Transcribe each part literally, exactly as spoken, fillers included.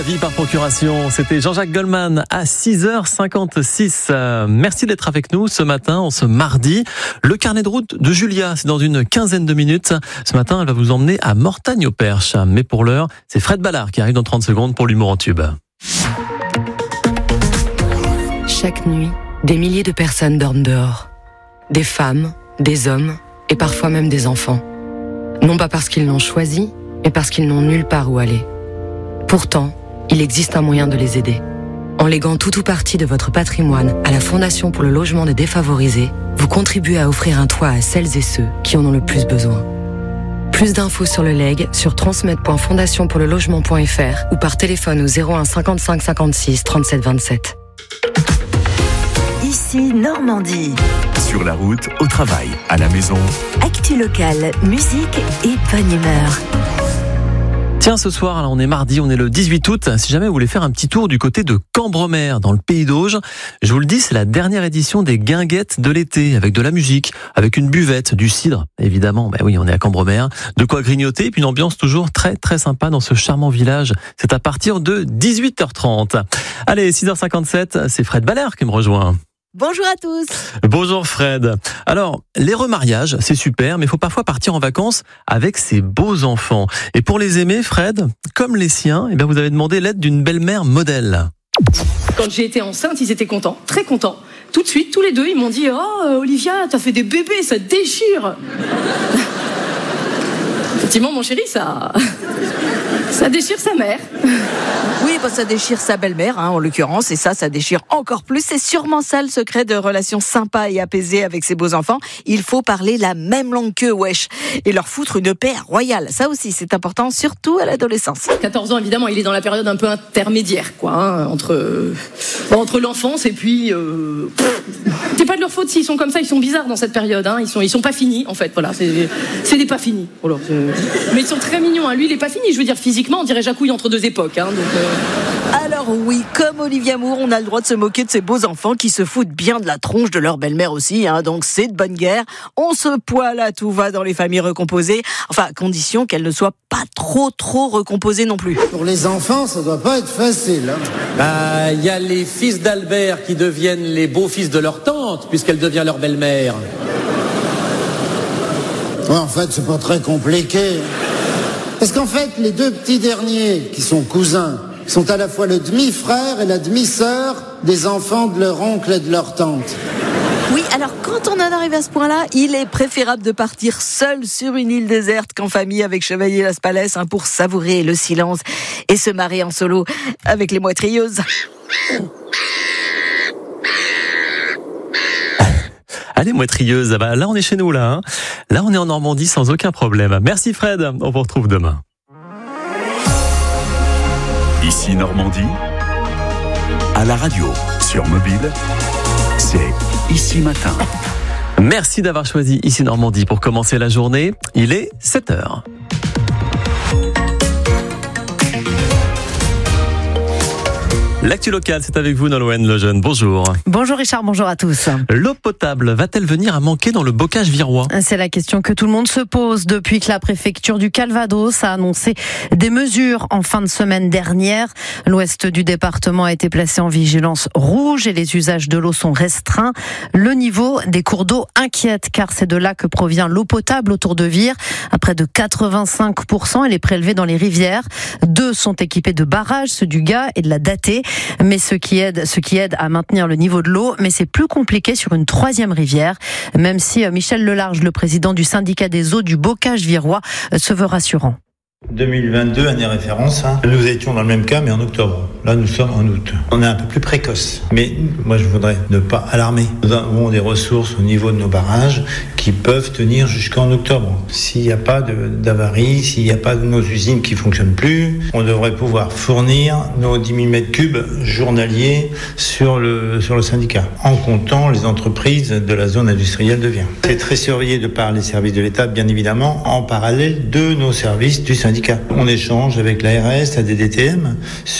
Vie par procuration, c'était Jean-Jacques Goldman à six heures cinquante-six. Euh, merci d'être avec nous ce matin, en ce mardi. Le carnet de route de Julia, c'est dans une quinzaine de minutes. Ce matin, elle va vous emmener à Mortagne-au-Perche. Mais pour l'heure, c'est Fred Ballard qui arrive dans trente secondes pour l'humour en tube. Chaque nuit, des milliers de personnes dorment dehors. Des femmes, des hommes et parfois même des enfants. Non pas parce qu'ils l'ont choisi, mais parce qu'ils n'ont nulle part où aller. Pourtant, il existe un moyen de les aider. En léguant tout ou partie de votre patrimoine à la Fondation pour le logement des défavorisés, vous contribuez à offrir un toit à celles et ceux qui en ont le plus besoin. Plus d'infos sur le legs sur transmettre point fondation pour le logement point f r ou par téléphone au zéro un cinquante-cinq cinquante-six trente-sept vingt-sept. Ici Normandie. Sur la route, au travail, à la maison. Actu locale, musique et bonne humeur. Tiens, ce soir, alors on est mardi, on est le dix-huit août. Si jamais vous voulez faire un petit tour du côté de Cambremer, dans le Pays d'Auge, je vous le dis, c'est la dernière édition des guinguettes de l'été, avec de la musique, avec une buvette, du cidre, évidemment. Ben oui, on est à Cambremer, de quoi grignoter, et puis une ambiance toujours très très sympa dans ce charmant village. C'est à partir de dix-huit heures trente. Allez, six heures cinquante-sept, c'est Fred Ballard qui me rejoint. Bonjour à tous. Bonjour Fred. Alors, les remariages, c'est super, mais il faut parfois partir en vacances avec ses beaux enfants. Et pour les aimer, Fred, comme les siens, eh bien vous avez demandé l'aide d'une belle-mère modèle. Quand j'ai été enceinte, ils étaient contents, très contents. Tout de suite, tous les deux, ils m'ont dit « Oh, Olivia, t'as fait des bébés, ça déchire !» Effectivement, mon chéri, ça... ça déchire sa mère. Oui, bah ça déchire sa belle-mère, hein, en l'occurrence, et ça, ça déchire encore plus. C'est sûrement ça le secret de relations sympas et apaisées avec ses beaux enfants. Il faut parler la même langue qu'eux, wesh, et leur foutre une paix royale. Ça aussi, c'est important, surtout à l'adolescence. quatorze ans, évidemment, il est dans la période un peu intermédiaire, quoi, hein, entre bon, entre l'enfance et puis. Euh... C'est pas de leur faute s'ils sont comme ça, ils sont bizarres dans cette période. Hein, ils sont ils sont pas finis, en fait. Voilà, c'est c'est des pas finis. Voilà, mais ils sont très mignons. Hein. Lui, il est pas fini. Je veux dire, physiquement, on dirait Jacouille entre deux époques. Hein, donc. Euh... Alors oui, comme Olivia Moore, on a le droit de se moquer de ces beaux enfants qui se foutent bien de la tronche de leur belle-mère aussi, hein, donc c'est de bonne guerre. On se poile à tout va dans les familles recomposées, enfin à condition qu'elles ne soient pas trop trop recomposées non plus. Pour les enfants, ça doit pas être facile. Hein. Bah, il y a les fils d'Albert qui deviennent les beaux-fils de leur tante, puisqu'elle devient leur belle-mère. Ouais, en fait, c'est pas très compliqué. Parce qu'en fait, les deux petits derniers, qui sont cousins, sont à la fois le demi-frère et la demi-sœur des enfants de leur oncle et de leur tante. Oui, alors quand on en arrive à ce point-là, il est préférable de partir seul sur une île déserte qu'en famille avec Chevalier Las Palais, hein, pour savourer le silence et se marrer en solo avec les moitrieuses. Allez, moitrieuse, bah, là on est chez nous, là. Hein. Là on est en Normandie sans aucun problème. Merci Fred, on vous retrouve demain. Ici Normandie, à la radio, sur mobile, c'est Ici Matin. Merci d'avoir choisi Ici Normandie pour commencer la journée. Il est sept heures. L'actu locale, c'est avec vous Nolwenn Lejeune. Bonjour. Bonjour Richard, bonjour à tous. L'eau potable va-t-elle venir à manquer dans le bocage virois ? C'est la question que tout le monde se pose depuis que la préfecture du Calvados a annoncé des mesures en fin de semaine dernière. L'ouest du département a été placé en vigilance rouge et les usages de l'eau sont restreints. Le niveau des cours d'eau inquiète car c'est de là que provient l'eau potable autour de Vire. À près de quatre-vingt-cinq pour cent, elle est prélevée dans les rivières. Deux sont équipés de barrages, ceux du Gard et de la Datée. Mais ce qui aide, ce qui aide à maintenir le niveau de l'eau, mais c'est plus compliqué sur une troisième rivière, même si Michel Lelarge, le président du syndicat des eaux du bocage virois, se veut rassurant. deux mille vingt-deux, année référence, hein. Nous étions dans le même cas, mais en octobre. Là, nous sommes en août. On est un peu plus précoce. Mais moi, je voudrais ne pas alarmer. Nous avons des ressources au niveau de nos barrages qui peuvent tenir jusqu'en octobre. S'il n'y a pas de, d'avarie, s'il n'y a pas de nos usines qui ne fonctionnent plus, on devrait pouvoir fournir nos dix mille mètres cubes journaliers sur le, sur le syndicat, en comptant les entreprises de la zone industrielle de Vire. C'est très surveillé de par les services de l'État, bien évidemment, en parallèle de nos services du syndicat. On échange avec l'A R S, la D D T M, sur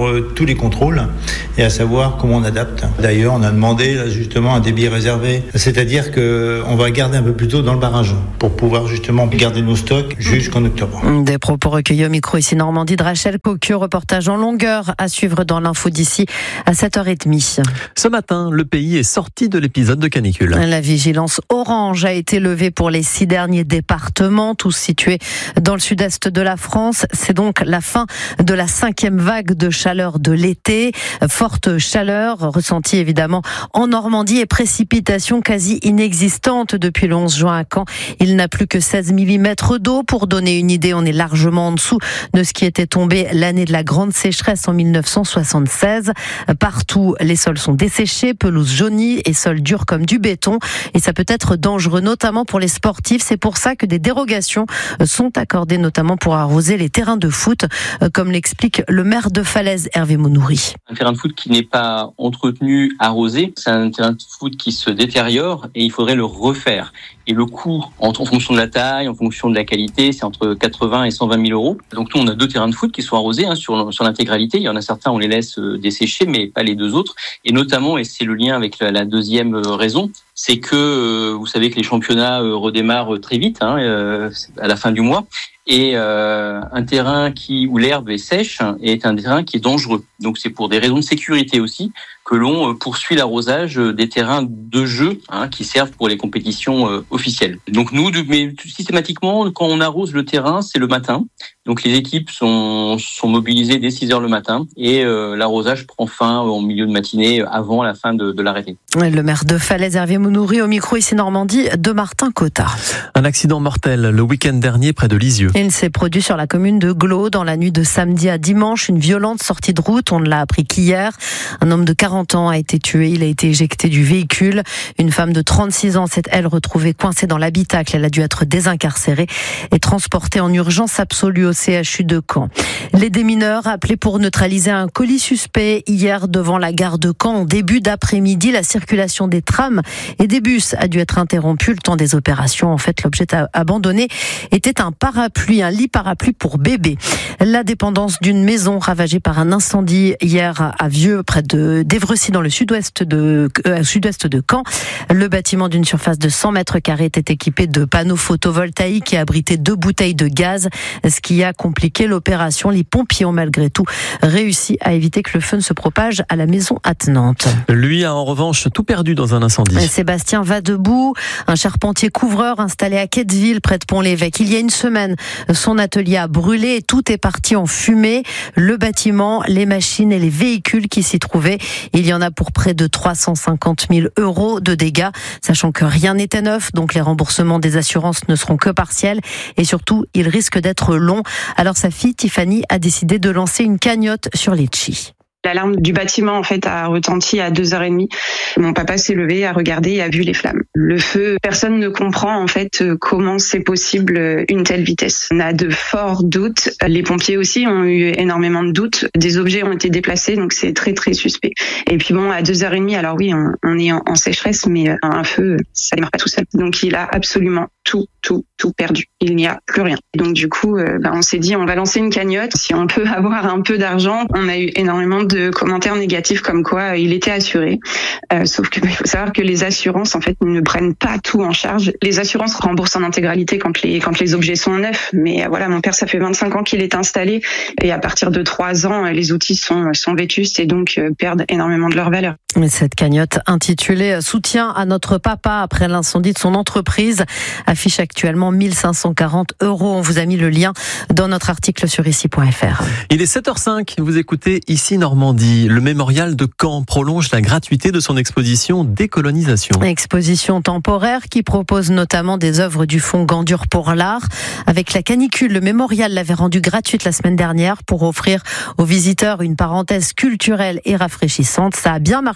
sur euh, tous les contrôles et à savoir comment on adapte. D'ailleurs, on a demandé là, justement un débit réservé, c'est-à-dire qu'on va garder un peu plus tôt dans le barrage pour pouvoir justement garder nos stocks jusqu'en octobre. Des propos recueillis au micro ici Normandie de Rachel Cocu, reportage en longueur à suivre dans l'info d'ici à sept heures trente. Ce matin, le pays est sorti de l'épisode de canicule. La vigilance orange a été levée pour les six derniers départements, tous situés dans le sud-est de la France. C'est donc la fin de la cinquième vague de chaleur de l'été. Forte chaleur ressentie évidemment en Normandie et précipitations quasi inexistantes depuis le onze juin à Caen. Il n'a plus que seize millimètres d'eau. Pour donner une idée, on est largement en dessous de ce qui était tombé l'année de la grande sécheresse en mille neuf cent soixante-seize. Partout, les sols sont desséchés, pelouses jaunies et sols durs comme du béton. Et ça peut être dangereux, notamment pour les sportifs. C'est pour ça que des dérogations sont accordées, notamment pour arroser les terrains de foot, comme l'explique le maire de Falaise, Hervé Monouri. Un terrain de foot qui n'est pas entretenu, arrosé, c'est un terrain de foot qui se détériore et il faudrait le refaire. Et le coût, en fonction de la taille, en fonction de la qualité, c'est entre quatre-vingts et cent vingt mille euros. Donc nous, on a deux terrains de foot qui sont arrosés hein, sur, sur l'intégralité. Il y en a certains, on les laisse dessécher, mais pas les deux autres. Et notamment, et c'est le lien avec la, la deuxième raison, c'est que euh, vous savez que les championnats euh, redémarrent très vite, hein, euh, à la fin du mois. Et euh, un terrain qui où l'herbe est sèche est un terrain qui est dangereux. Donc c'est pour des raisons de sécurité aussi que l'on poursuit l'arrosage des terrains de jeu hein, qui servent pour les compétitions euh, officielles. Donc nous, de, mais systématiquement, quand on arrose le terrain, c'est le matin. Donc les équipes sont, sont mobilisées dès six heures le matin et euh, l'arrosage prend fin en milieu de matinée avant la fin de, de l'arrêté. Le maire de Falaise, Hervé Monouri, au micro ici Normandie de Martin Cotta. Un accident mortel le week-end dernier près de Lisieux. Il s'est produit sur la commune de Glos dans la nuit de samedi à dimanche. Une violente sortie de route, on ne l'a appris qu'hier. Un homme de quarante ans a été tué, il a été éjecté du véhicule. Une femme de trente-six ans s'est elle retrouvée coincée dans l'habitacle. Elle a dû être désincarcérée et transportée en urgence absolue au C H U de Caen. Les démineurs appelés pour neutraliser un colis suspect hier devant la gare de Caen. En début d'après-midi, la circulation des trams et des bus a dû être interrompue le temps des opérations. En fait, l'objet abandonné était un parapluie, un lit parapluie pour bébé. La dépendance d'une maison ravagée par un incendie hier à Vieux, près de d'Évrecy, dans le sud-ouest de, euh, sud-ouest de Caen. Le bâtiment d'une surface de cent mètres carrés était équipé de panneaux photovoltaïques et abritait deux bouteilles de gaz, ce qui a compliqué l'opération. Les pompiers ont malgré tout réussi à éviter que le feu ne se propage à la maison attenante. Lui a en revanche tout perdu dans un incendie. Sébastien Vadebout, un charpentier couvreur installé à Quetteville, près de Pont-l'Évêque. Il y a une semaine, son atelier a brûlé et tout est parti en fumée. Le bâtiment, les machines et les véhicules qui s'y trouvaient. Il y en a pour près de trois cent cinquante mille euros de dégâts, sachant que rien n'était neuf, donc les remboursements des assurances ne seront que partiels et surtout, ils risquent d'être longs. Alors sa fille, Tiffany, a décidé de lancer une cagnotte sur Litchi. L'alarme du bâtiment en fait a retenti à deux heures trente. Mon papa s'est levé, a regardé et a vu les flammes. Le feu, personne ne comprend en fait comment c'est possible une telle vitesse. On a de forts doutes. Les pompiers aussi ont eu énormément de doutes. Des objets ont été déplacés, donc c'est très très suspect. Et puis bon, à deux heures trente, alors oui, on, on est en, en sécheresse, mais un feu, ça démarre pas tout seul. Donc il a absolument tout, tout, tout perdu. Il n'y a plus rien. Et donc du coup, euh, bah, on s'est dit, on va lancer une cagnotte. Si on peut avoir un peu d'argent, on a eu énormément de de commentaires négatifs comme quoi il était assuré. Euh, sauf que il faut savoir que les assurances en fait ne prennent pas tout en charge. Les assurances remboursent en intégralité quand les quand les objets sont neufs. Mais euh, voilà, mon père, ça fait vingt-cinq ans qu'il est installé et à partir de trois ans, les outils sont sont vétustes et donc euh, perdent énormément de leur valeur. Mais cette cagnotte intitulée Soutien à notre papa après l'incendie de son entreprise affiche actuellement mille cinq cent quarante euros. On vous a mis le lien dans notre article sur ici point f r. Il est sept heures cinq, vous écoutez Ici Normandie. Le mémorial de Caen prolonge la gratuité de son exposition Décolonisation. Exposition temporaire qui propose notamment des œuvres du fonds Gandur pour l'art. Avec la canicule, le mémorial l'avait rendue gratuite la semaine dernière pour offrir aux visiteurs une parenthèse culturelle et rafraîchissante. Ça a bien marché.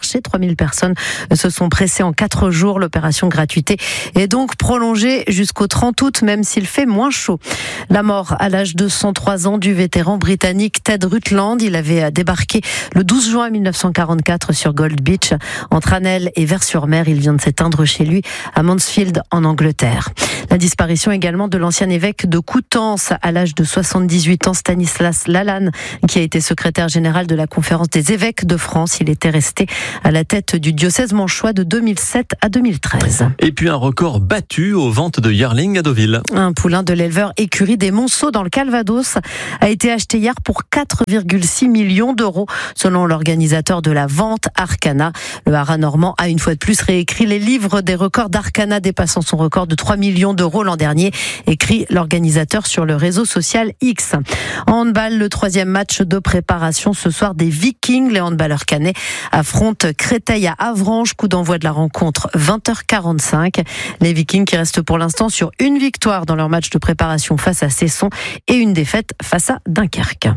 marché. trois mille personnes se sont pressées en quatre jours. L'opération gratuité est donc prolongée jusqu'au trente août, même s'il fait moins chaud. La mort à l'âge de cent trois ans du vétéran britannique Ted Rutland. Il avait débarqué le douze juin mille neuf cent quarante-quatre sur Gold Beach, entre Anel et Vers-sur-Mer. Il vient de s'éteindre chez lui à Mansfield, en Angleterre. La disparition également de l'ancien évêque de Coutances à l'âge de soixante-dix-huit ans, Stanislas Lalanne, qui a été secrétaire général de la Conférence des évêques de France. Il était resté à la tête du diocèse manchois de deux mille sept à deux mille treize. Et puis un record battu aux ventes de yearling à Deauville. Un poulain de l'éleveur Écurie des Monceaux dans le Calvados a été acheté hier pour quatre virgule six millions d'euros, selon l'organisateur de la vente Arcana. Le haras normand a une fois de plus réécrit les livres des records d'Arcana, dépassant son record de trois millions d'euros l'an dernier, écrit l'organisateur sur le réseau social X. En handball, le troisième match de préparation ce soir des Vikings. Les handballeurs caennais affrontent Créteil à Avranches. Coup d'envoi de la rencontre vingt heures quarante-cinq. Les Vikings qui restent pour l'instant sur une victoire dans leur match de préparation face à Cesson et une défaite face à Dunkerque.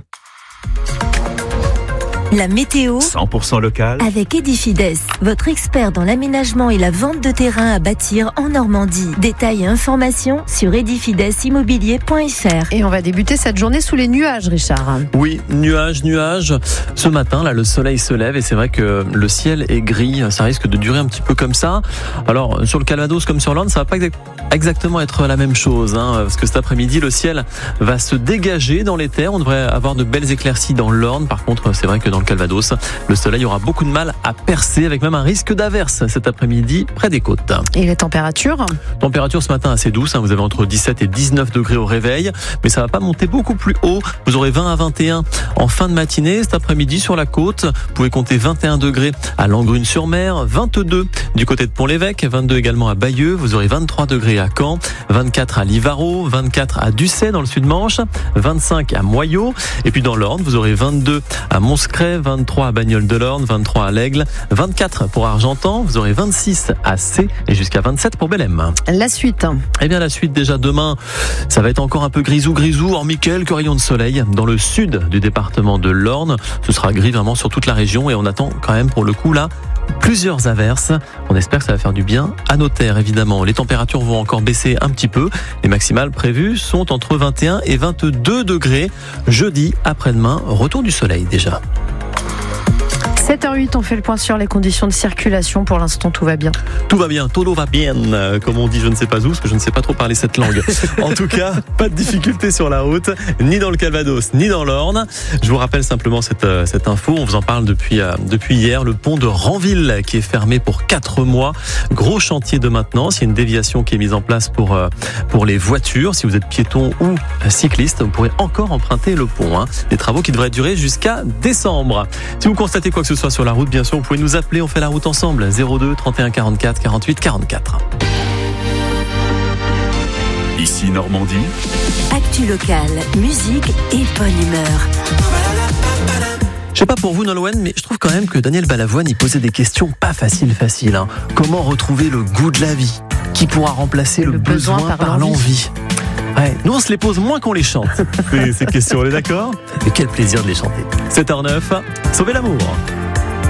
La météo cent pour cent local avec Edifides, votre expert dans l'aménagement et la vente de terrain à bâtir en Normandie. Détails et informations sur edifides immobilier point f r. Et on va débuter cette journée sous les nuages, Richard. Oui, nuages, nuages. Ce matin, là, le soleil se lève et c'est vrai que le ciel est gris. Ça risque de durer un petit peu comme ça. Alors, sur le Calvados comme sur l'Orne, ça va pas exactement être la même chose, hein, parce que cet après-midi, le ciel va se dégager dans les terres. On devrait avoir de belles éclaircies dans l'Orne. Par contre, c'est vrai que dans le Calvados, le soleil aura beaucoup de mal à percer, avec même un risque d'averse cet après-midi près des côtes. Et les températures ? Température ce matin assez douce, hein, vous avez entre dix-sept et dix-neuf degrés au réveil, mais ça va pas monter beaucoup plus haut. Vous aurez vingt à vingt et un en fin de matinée. Cet après-midi sur la côte, vous pouvez compter vingt et un degrés à Langrune-sur-Mer, vingt-deux du côté de Pont-l'Évêque, vingt-deux également à Bayeux, vous aurez vingt-trois degrés à Caen, vingt-quatre à Livarot, vingt-quatre à Ducey dans le Sud-Manche, vingt-cinq à Moyaux, et puis dans l'Orne, vous aurez vingt-deux à Monscray, vingt-trois à Bagnoles-de-l'Orne, vingt-trois à l'Aigle, vingt-quatre pour Argentan, vous aurez vingt-six à Sées et jusqu'à vingt-sept pour Bellem. La suite. Eh bien la suite déjà demain, ça va être encore un peu grisou grisou, hormis quelques rayons de soleil dans le sud du département de l'Orne. Ce sera gris vraiment sur toute la région et on attend quand même pour le coup là plusieurs averses. On espère que ça va faire du bien à nos terres, évidemment. Les températures vont encore baisser un petit peu. Les maximales prévues sont entre vingt et un et vingt-deux degrés. Jeudi, après-demain, retour du soleil déjà. sept heures huit, on fait le point sur les conditions de circulation. Pour l'instant, tout va bien. Tout va bien, todo va bien, comme on dit, je ne sais pas où, parce que je ne sais pas trop parler cette langue. En tout cas, pas de difficulté sur la route, ni dans le Calvados, ni dans l'Orne. Je vous rappelle simplement cette, cette info, on vous en parle depuis, depuis hier, le pont de Ranville qui est fermé pour quatre mois. Gros chantier de maintenance, il y a une déviation qui est mise en place pour, pour les voitures. Si vous êtes piéton ou cycliste, vous pourrez encore emprunter le pont. Hein. Des travaux qui devraient durer jusqu'à décembre. Si vous constatez quoi que ce soit sur la route, bien sûr, vous pouvez nous appeler, on fait la route ensemble. zéro deux trente et un quarante-quatre quarante-huit quarante-quatre. Ici Normandie. Actu locale, musique et bonne humeur. Je sais pas pour vous, Nolwenn, mais je trouve quand même que Daniel Balavoine y posait des questions pas faciles, faciles. Hein. Comment retrouver le goût de la vie ? Qui pourra remplacer le, le besoin, besoin par, par l'envie ? Ouais, nous on se les pose moins qu'on les chante. Ces questions, on est d'accord ? Et quel plaisir de les chanter. sept heures neuf, sauvez l'amour.